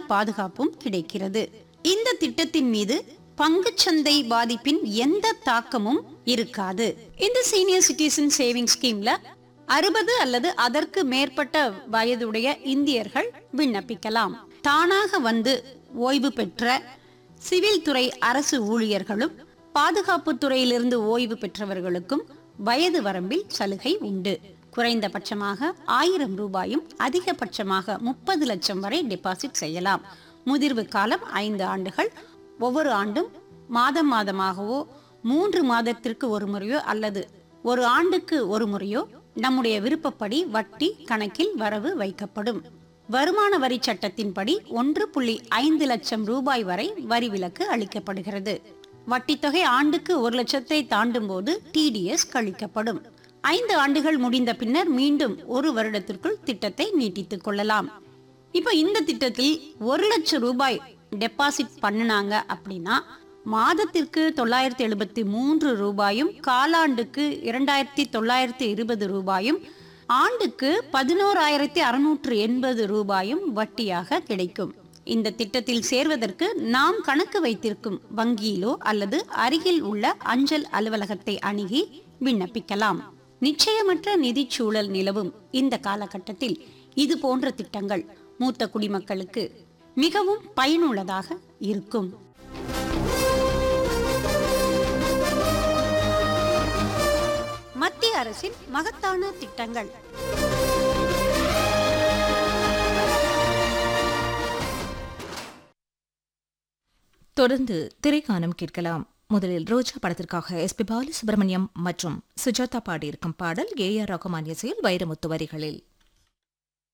பாதுகாப்பும் கிடைக்கிறது. இந்த திட்டத்தின் மீது பங்குச்சந்தை பாதிப்பின் எந்த தாக்கமும் இருக்காது. இந்த சீனியர் சிட்டிசன் சேவிங் ஸ்கீம்ல 60 அல்லது அதற்கு மேற்பட்ட வயதுடைய இந்தியர்கள் விண்ணப்பிக்கலாம். தானாக வந்து ஓய்வு பெற்ற சிவில் துறை அரசு ஊழியர்களும் பாதுகாப்பு துறையிலிருந்து ஓய்வு பெற்றவர்களுக்கும் வயது வரம்பில் சலுகை உண்டு. குறைந்தபட்சமாக 1000 ரூபாயும் அதிகபட்சமாக 30 லட்சம் வரை டெபாசிட் செய்யலாம். முதிர்வு காலம் 5 ஆண்டுகள். ஒவ்வொரு ஆண்டும் மாதமாகவோ 3 மாதத்திற்கு ஒரு முறையோ அல்லது ஒரு ஆண்டுக்கு ஒரு முறையோ நம்முடைய விருப்பப்படி வட்டி கணக்கில் வரவு வைக்கப்படும். வருமான வரி சட்டத்தின்படி 1.5 லட்சம் ரூபாய் வரை வரி விலக்கு அளிக்கப்படுகிறது. வட்டி தொகை ஆண்டுக்கு 1 லட்சத்தை தாண்டும் போது TDS கழிக்கப்படும். 5 ஆண்டுகள் முடிந்த பின்னர் மீண்டும் 1 வருடத்திற்குள் திட்டத்தை நீட்டித்துக் கொள்ளலாம். இப்ப இந்த திட்டத்தில் 1 லட்சம் ரூபாய் டெபாசிட் பண்ணினாங்க அப்படின்னா மாதத்திற்கு 973 ரூபாயும் காலாண்டுக்கு 2920 ரூபாயும் ஆண்டுக்கு 11,680 ரூபாயும் வட்டியாக கிடைக்கும். இந்த திட்டத்தில் சேர்வதற்கு நாம் கணக்கு வைத்திருக்கும் வங்கியிலோ அல்லது அருகில் உள்ள அஞ்சல் அலுவலகத்தை அணுகி விண்ணப்பிக்கலாம். நிச்சயமற்ற நிதி சூழல் நிலவும் இந்த காலகட்டத்தில் இது போன்ற திட்டங்கள் மூத்த குடிமக்களுக்கு மிகவும் பயனுள்ளதாக இருக்கும். மத்திய அரசின் மகத்தான திட்டங்கள். தொடர்ந்து திரைக்கானம் கேட்கலாம். முதலில் ரோஜா படத்திற்காக SP பாலசுப்ரமணியம் மற்றும் சுஜாதா பாடியிருக்கும் பாடல் AR ரகுமான் இசையில் வைரமுத்து வரிகளில்.